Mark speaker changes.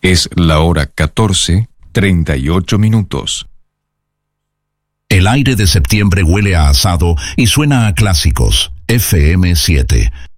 Speaker 1: Es la hora 14:38.
Speaker 2: El aire de septiembre huele a asado y suena a clásicos. FM 7.